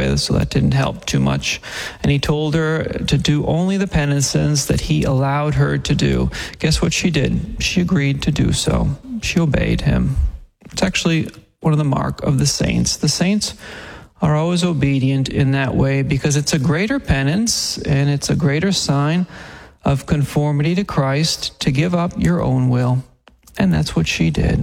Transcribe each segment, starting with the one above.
with, so that didn't help too much. And he told her to do only the penances that he allowed her to do. Guess what she did? She agreed to do so. She obeyed him. It's actually one of the mark of the saints. The saints are always obedient in that way because it's a greater penance and it's a greater sign of conformity to Christ to give up your own will. And that's what she did.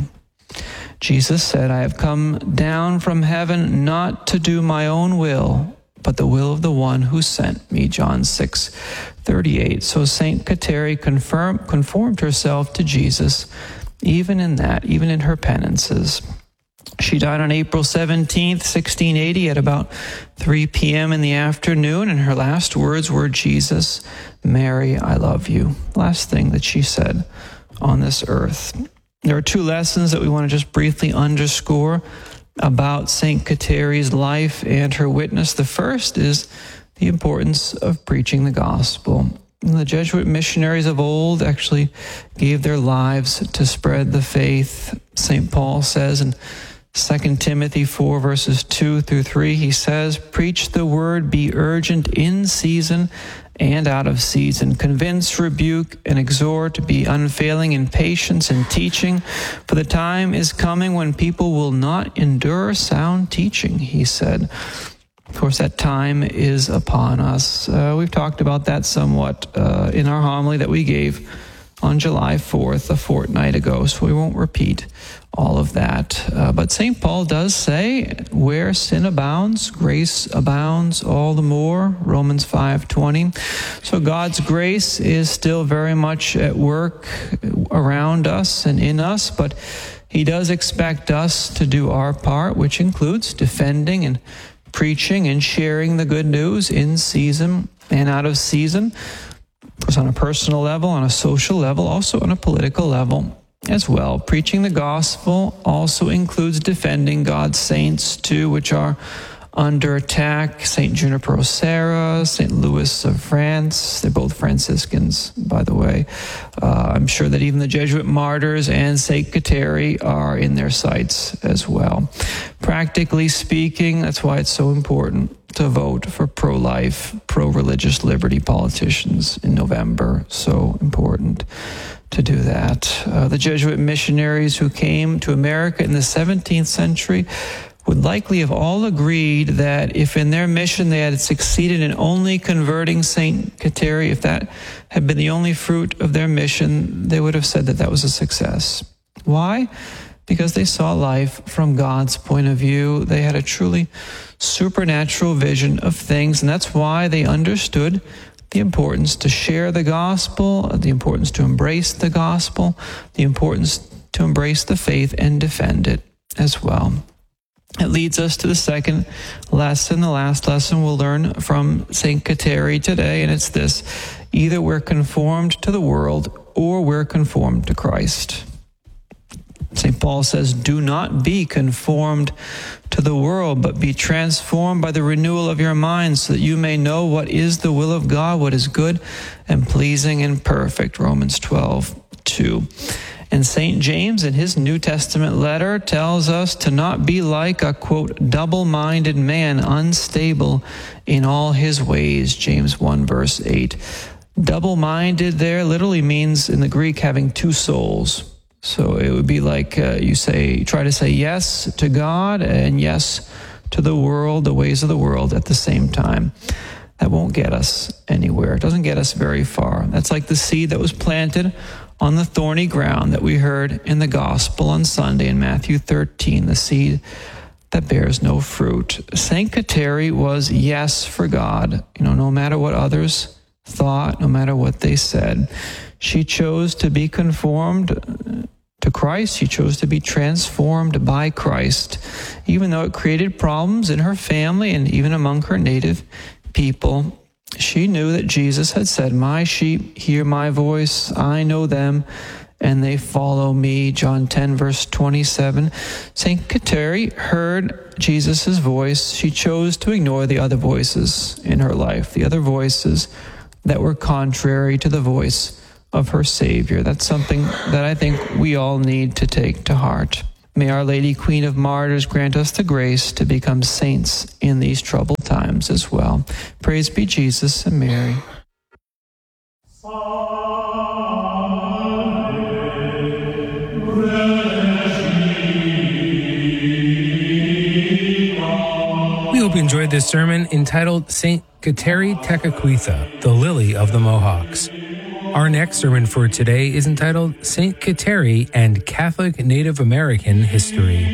Jesus said, I have come down from heaven not to do my own will, but the will of the one who sent me, John 6:38. So St. Kateri conformed herself to Jesus, even in that, even in her penances. She died on April 17th, 1680 at about 3 p.m. in the afternoon, and her last words were, Jesus, Mary, I love you. Last thing that she said on this earth. There are two lessons that we want to just briefly underscore about St. Kateri's life and her witness. The first is the importance of preaching the gospel. The Jesuit missionaries of old actually gave their lives to spread the faith. St. Paul says in 2 Timothy 4, verses 2 through 3, he says, preach the word, be urgent in season and out of season. Convince, rebuke, and exhort, be unfailing in patience and teaching. For the time is coming when people will not endure sound teaching, he said. Of course, that time is upon us. We've talked about that somewhat in our homily that we gave on July 4th, a fortnight ago, so we won't repeat all of that. But St. Paul does say, where sin abounds, grace abounds all the more, Romans 5:20. So God's grace is still very much at work around us and in us, but he does expect us to do our part, which includes defending and preaching and sharing the good news in season and out of season. Of course, on a personal level, on a social level, also on a political level as well. Preaching the gospel also includes defending God's saints too, which are under attack. St. Junipero Serra, St. Louis of France, they're both Franciscans, by the way. I'm sure that even the Jesuit martyrs and St. Kateri are in their sights as well. Practically speaking, that's why it's so important to vote for pro-life, pro-religious liberty politicians in November. So important to do that. The Jesuit missionaries who came to America in the 17th century would likely have all agreed that if in their mission they had succeeded in only converting St. Kateri, if that had been the only fruit of their mission, they would have said that that was a success. Why? Because they saw life from God's point of view. They had a truly supernatural vision of things, and that's why they understood the importance to share the gospel, the importance to embrace the gospel, the importance to embrace the faith and defend it as well. It leads us to the second lesson, the last lesson we'll learn from St. Kateri today, and it's this: either we're conformed to the world or we're conformed to Christ. St. Paul says, do not be conformed to the world, but be transformed by the renewal of your mind, so that you may know what is the will of God, what is good and pleasing and perfect, Romans 12:2. And St. James, in his New Testament letter, tells us to not be like a, quote, double-minded man, unstable in all his ways, James 1, verse 8. Double-minded there literally means, in the Greek, having two souls. So it would be like you try to say yes to God and yes to the world, the ways of the world at the same time. That won't get us anywhere. It doesn't get us very far. That's like the seed that was planted on the thorny ground that we heard in the gospel on Sunday in Matthew 13, the seed that bears no fruit. St. Kateri was yes for God, no matter what others thought, no matter what they said. She chose to be conformed to Christ. She chose to be transformed by Christ, even though it created problems in her family and even among her native people. She knew that Jesus had said, my sheep hear my voice, I know them, and they follow me, John 10, verse 27. St. Kateri heard Jesus' voice. She chose to ignore the other voices in her life, the other voices that were contrary to the voice of her Savior. That's something that I think we all need to take to heart. May Our Lady, Queen of Martyrs, grant us the grace to become saints in these troubled times. times as well. Praise be Jesus and Mary. We hope you enjoyed this sermon entitled St. Kateri Tekakwitha, the Lily of the Mohawks. Our next sermon for today is entitled St. Kateri and Catholic Native American History.